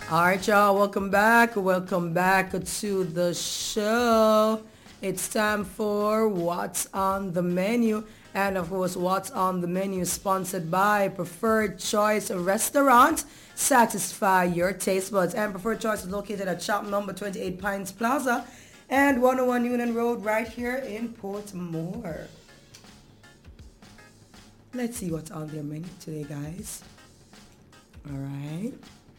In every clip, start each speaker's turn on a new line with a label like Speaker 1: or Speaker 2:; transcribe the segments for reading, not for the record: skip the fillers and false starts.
Speaker 1: All right, y'all, welcome back. Welcome back to the show. It's time for What's on the Menu. And of course, What's on the Menu is sponsored by Preferred Choice Restaurant. Satisfy your taste buds. And Preferred Choice is located at shop number 28 Pines Plaza and 101 Union Road right here in Portmore. Let's see what's on their menu today, guys. All right.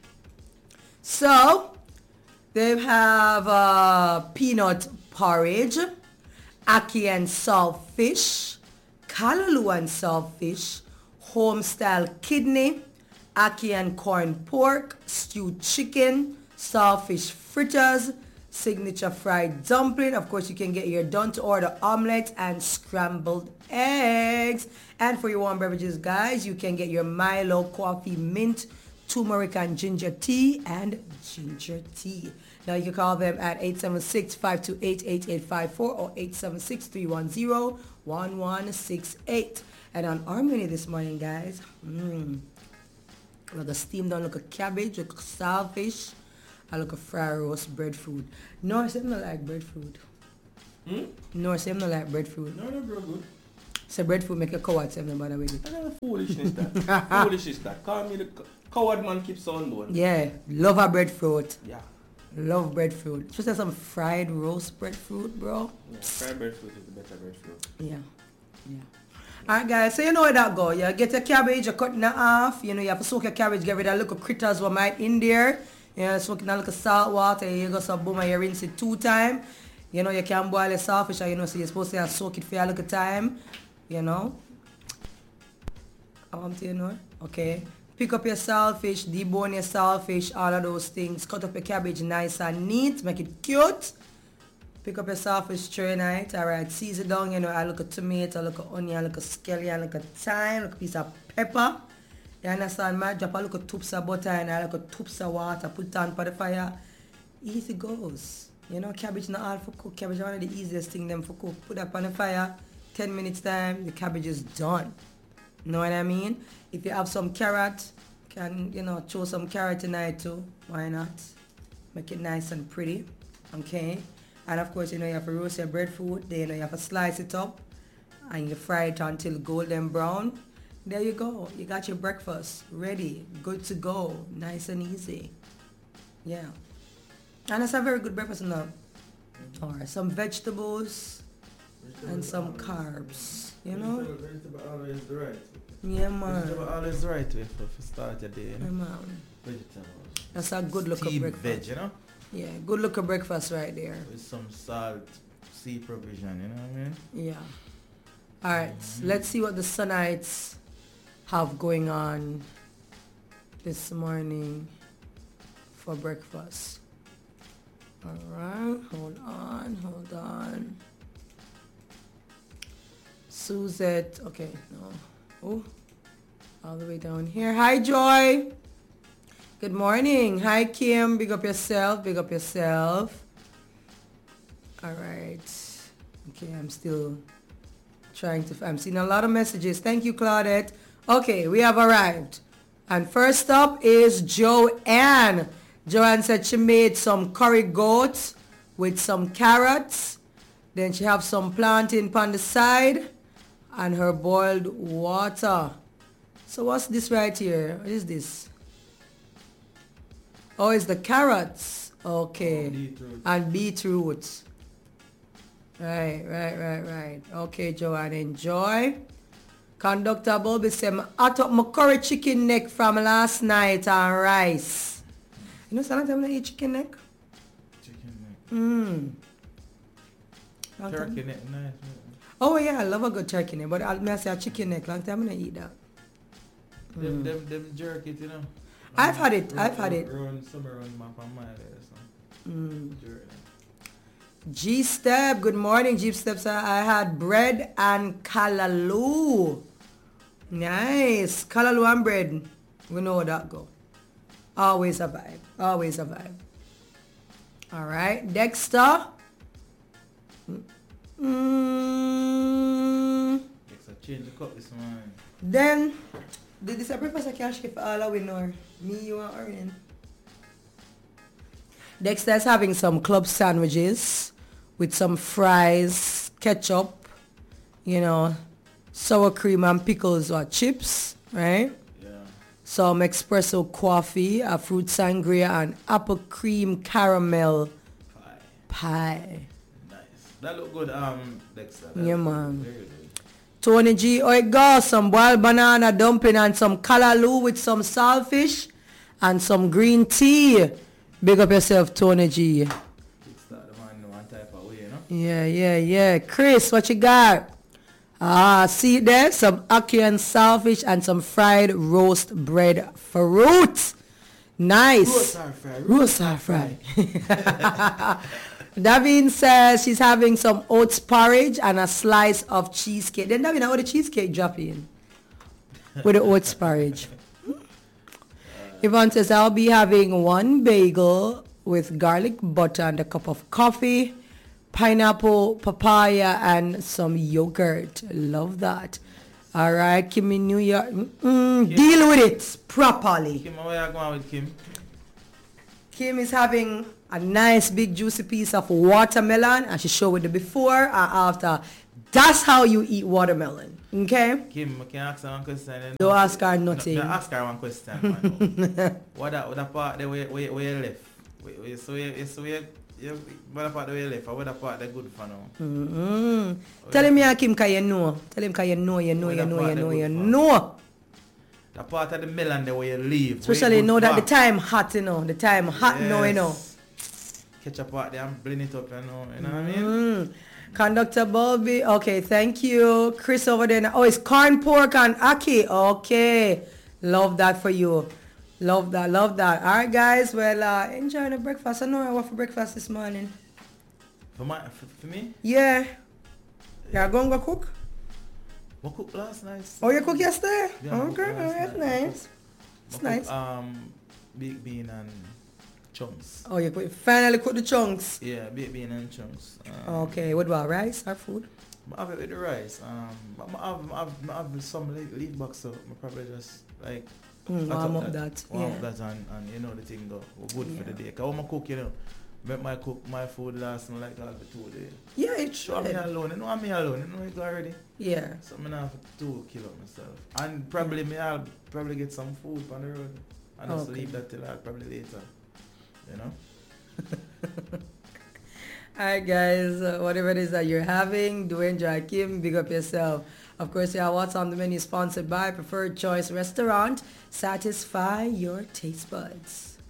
Speaker 1: So, they have peanut porridge, ackee and saltfish, callaloo and saltfish, home-style kidney, ackee and corn pork, stewed chicken, saltfish fritters, signature fried dumpling. Of course, you can get your done-to-order omelette and scrambled eggs. And for your warm beverages, guys, you can get your Milo coffee mint, turmeric and ginger tea and ginger tea. Now you can call them at 876-528-8854 or 876-310-1168. And on our menu this morning, guys, look a steamed down, look a cabbage, look a saltfish, and look a fried roast breadfruit. No, I say I don't like breadfruit. No, I say I don't like breadfruit.
Speaker 2: No, bro, good.
Speaker 1: So breadfruit make a coward, say nobody with it.
Speaker 2: I got foolishness that. Foolishness that. Call me the coward man keeps on doing.
Speaker 1: Yeah, love a breadfruit.
Speaker 2: Yeah.
Speaker 1: Love breadfruit. Especially some fried roast breadfruit, bro.
Speaker 2: Yeah, fried breadfruit is the better breadfruit.
Speaker 1: Yeah. Alright guys, so you know where that go. You get your cabbage, you cut it in half. You know, you have to soak your cabbage, get rid of little critters what might in there. You know, soak it in a little salt water, you go some boom and you rinse it 2 times. You know, you can boil your saltfish, you know, so you're supposed to soak it for a little time. You know. I want to know. Okay. Pick up your saltfish, debone your saltfish, all of those things. Cut up your cabbage nice and neat, make it cute. Pick up your saltfish tray night, alright. Season down, you know, I look at tomato, I look at onion, I look at scallion, I look at thyme, I look at piece of pepper. You understand, man? Drop a look at tubs of butter and I look at tubs of water, put it on for the fire. Easy goes. You know, cabbage not all for cook. Cabbage is one of the easiest thing them for cook. Put that on the fire, 10 minutes time, the cabbage is done. Know what I mean? If you have some carrot, can, you know, throw some carrot tonight too. Why not? Make it nice and pretty. Okay? And of course, you know, you have to roast your breadfruit. Then, you know, you have to slice it up. And you fry it until golden brown. There you go. You got your breakfast ready. Good to go. Nice and easy. Yeah. And it's a very good breakfast now. Alright, some vegetables and some carbs. You know?
Speaker 2: Vegetable always the right.
Speaker 1: Yeah, man.
Speaker 2: Vegetable always the right way for start your day, you know?
Speaker 1: Yeah, man.
Speaker 2: Vegetables.
Speaker 1: That's a good look of breakfast.
Speaker 2: Veg, you know?
Speaker 1: Yeah, good look of breakfast right there.
Speaker 2: With some salt, sea provision, you know what I mean?
Speaker 1: Yeah. Alright, let's see what the Sunites have going on this morning for breakfast. Alright, hold on. Suzette, okay, no. Oh, all the way down here. Hi, Joy. Good morning. Hi, Kim. Big up yourself. Alright. Okay, I'm still I'm seeing a lot of messages. Thank you, Claudette. Okay, we have arrived. And first up is Joanne. Joanne said she made some curry goat with some carrots. Then she have some plantain on the side and her boiled water. So what's this right here? What is this? Oh, it's the carrots. Okay.
Speaker 2: Beetroot.
Speaker 1: And beetroot. Right. Okay, Joanne, enjoy. Conductor Bobby said, I took my curry chicken neck from last night and rice. You know, sometimes I eat chicken neck.
Speaker 2: Turkey neck, nice.
Speaker 1: Oh, yeah, I love a good turkey neck, but I'll say a chicken neck. Long time I eat that.
Speaker 2: Them jerk it, you know.
Speaker 1: I've had it.
Speaker 2: Somewhere around my mile or something. Jerk.
Speaker 1: G-Step, good morning, G-Step. So I had bread and callaloo. Nice. Callaloo and bread. We know how that go. Always a vibe. All right, Dexter.
Speaker 2: Dexter, change the cup this morning.
Speaker 1: Then, the breakfast I can shift all we know. Me, you and Orion. Dexter is having some club sandwiches with some fries, ketchup, you know, sour cream and pickles or chips, right?
Speaker 3: Yeah.
Speaker 1: Some espresso coffee, a fruit sangria, and apple cream caramel pie.
Speaker 3: Nice. That look good, Dexter.
Speaker 1: Yeah, man.
Speaker 3: Very good.
Speaker 1: Tony G, oh it goes, some boiled banana dumpling and some callaloo with some saltfish and some green tea. Big up yourself, Tony G.
Speaker 3: Kickstart the man one type of way, you know?
Speaker 1: Yeah. Chris, what you got? See there? Some ackee and saltfish and some fried roast bread fruit. Nice. Roast or fried. Davin says she's having some oats porridge and a slice of cheesecake. Then Davin, how the cheesecake drop in? With the oats porridge. Yvonne says, I'll be having one bagel with garlic butter and a cup of coffee, pineapple, papaya, and some yogurt. Love that. All right, Kim in New York. Deal with it properly.
Speaker 3: Kim, where you going with Kim?
Speaker 1: Kim is having a nice big juicy piece of watermelon, and she showed it before and after. That's how you eat watermelon. Okay?
Speaker 3: Kim, I can ask her one question.
Speaker 1: Don't ask her nothing.
Speaker 3: No, ask her one question, man. what that part there where you left? What part there where you left? Or what part they good for now?
Speaker 1: Tell him yeah, Kim, cause you know. Tell him cause you know.
Speaker 3: The part of the melon there where you leave.
Speaker 1: Especially know that the time hot, you know. The time hot now, you know.
Speaker 3: Catch a part there and blend it up, you know what I mean?
Speaker 1: Conductor Bulby, okay, thank you. Chris over there. Oh, it's corn, pork, and ackee. Okay, love that for you. Love that. All right, guys. Well, enjoy the breakfast. I know I went for breakfast this morning.
Speaker 3: For me?
Speaker 1: Yeah. You're going to go cook?
Speaker 3: I cooked last night.
Speaker 1: Oh, you cooked yesterday?
Speaker 3: Yeah,
Speaker 1: okay, that's nice. It's nice.
Speaker 3: Baked bean and chunks.
Speaker 1: Oh, you finally cooked the chunks?
Speaker 3: Yeah, baked bean and chunks.
Speaker 1: Okay, what about rice or food?
Speaker 3: I have it with the rice. But I have some leaf box, so I probably just like
Speaker 1: warm up that.
Speaker 3: Warm up that and you know the thing go good for the day. Cause when I cook, you know, make my food last me like all the 2 days.
Speaker 1: Yeah, it's
Speaker 3: true. I'm alone. You know I'm alone. You know it already.
Speaker 1: Yeah.
Speaker 3: So I'm gonna have to kill up myself. And probably I'll probably get some food on the road. And just leave that till probably later. You know?
Speaker 1: Alright guys, whatever it is that you're having, do enjoy. Kim, big up yourself. Of course, yeah, what's on the menu sponsored by Preferred Choice Restaurant. Satisfy your taste buds.